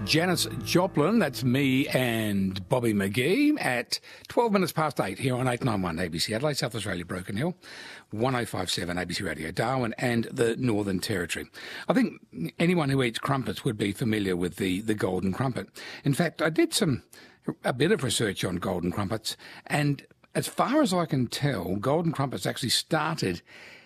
Janice Joplin, that's me and Bobby McGee at 12 minutes past 8 here on 891 ABC Adelaide, South Australia, Broken Hill, 1057 ABC Radio Darwin and the Northern Territory. I think anyone who eats crumpets would be familiar with the golden crumpet. In fact, I did a bit of research on golden crumpets, and as far as I can tell, golden crumpets actually started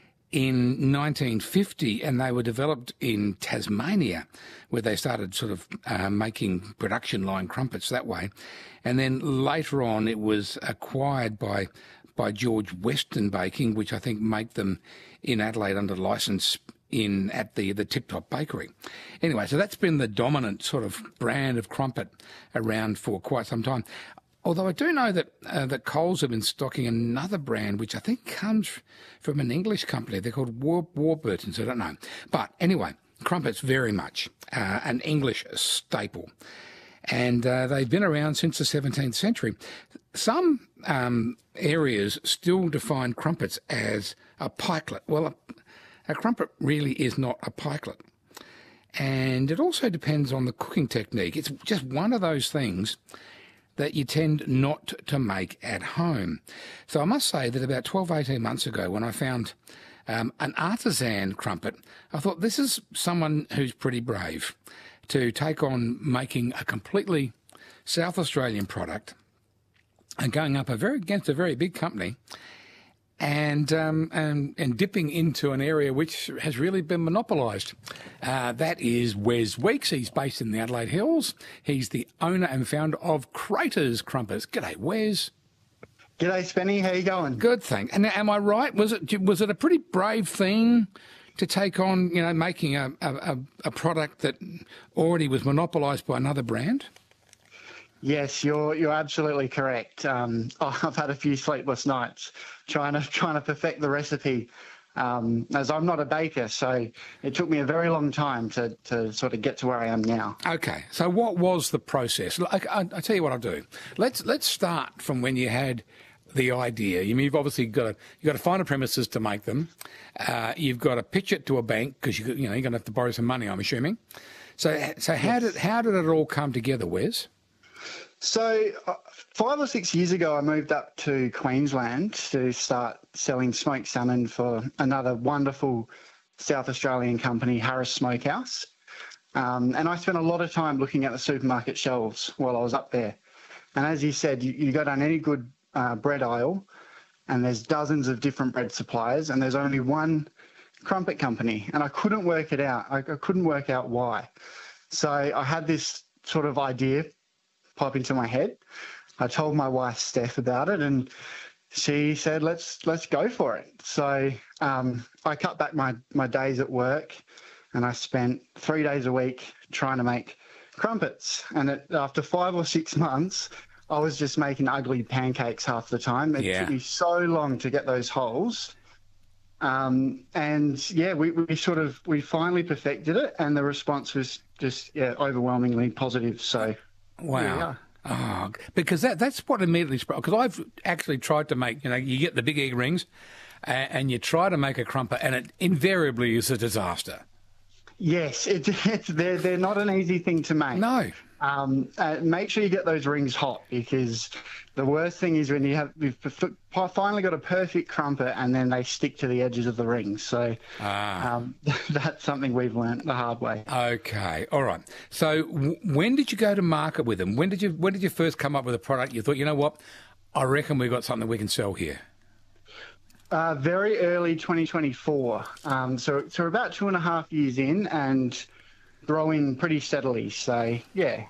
in 1950, and they were developed in Tasmania, where they started sort of making production line crumpets that way. And then later on, it was acquired by George Weston Baking, which I think make them in Adelaide under licence at the Tip Top Bakery. Anyway, so that's been the dominant sort of brand of crumpet around for quite some time. Although I do know that Coles have been stocking another brand, which I think comes from an English company. They're called Warburtons, I don't know. But anyway, crumpets very much an English staple. And they've been around since the 17th century. Some areas still define crumpets as a pikelet. Well, a crumpet really is not a pikelet. And it also depends on the cooking technique. It's just one of those things that you tend not to make at home. So I must say that about 12, 18 months ago, when I found an artisan crumpet, I thought this is someone who's pretty brave to take on making a completely South Australian product and going up against a very big company and dipping into an area which has really been monopolised. That is Wes Weeks. He's based in the Adelaide Hills. He's the owner and founder of Craters Crumpets. G'day, Wes. G'day, Spenny. How you going? Good, thanks. And am I right? Was it a pretty brave thing to take on, making a product that already was monopolised by another brand? Yes, you're absolutely correct. I've had a few sleepless nights trying to perfect the recipe, as I'm not a baker, so it took me a very long time to sort of get to where I am now. Okay, so what was the process? I tell you what I'll do. Let's start from when you had the idea. You've obviously got to find a premises to make them. You've got to pitch it to a bank because you're going to have to borrow some money, I'm assuming. So how did it all come together, Wes? So 5 or 6 years ago, I moved up to Queensland to start selling smoked salmon for another wonderful South Australian company, Harris Smokehouse. And I spent a lot of time looking at the supermarket shelves while I was up there. And as you said, you go down any good bread aisle and there's dozens of different bread suppliers and there's only one crumpet company. And I couldn't work it out. I couldn't work out why. So I had this sort of idea pop into my head. I told my wife Steph about it and she said, let's go for it. So I cut back my days at work and I spent 3 days a week trying to make crumpets. And after 5 or 6 months, I was just making ugly pancakes half the time. It took me so long to get those holes. And yeah, we finally perfected it and the response was just overwhelmingly positive. So wow. Yeah. Oh, because that's what immediately struck. Because I've actually tried to make, you get the big egg rings and you try to make a crumpet and it invariably is a disaster. Yes, they're not an easy thing to make. No. Make sure you get those rings hot because the worst thing is when you've finally got a perfect crumpet and then they stick to the edges of the rings. So that's something we've learnt the hard way. Okay, all right. So when did you go to market with them? When did you first come up with a product you thought, you know what, I reckon we've got something we can sell here? Very early 2024. So we're about 2.5 years in and growing pretty steadily. So, yeah.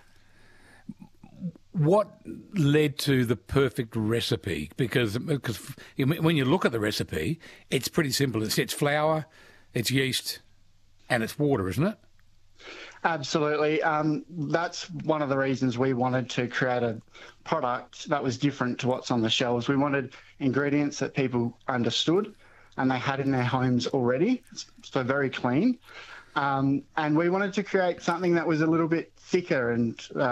What led to the perfect recipe? Because when you look at the recipe, it's pretty simple. It's flour, it's yeast, and it's water, isn't it? Absolutely. That's one of the reasons we wanted to create a product that was different to what's on the shelves. We wanted ingredients that people understood and they had in their homes already, so very clean. And we wanted to create something that was a little bit thicker and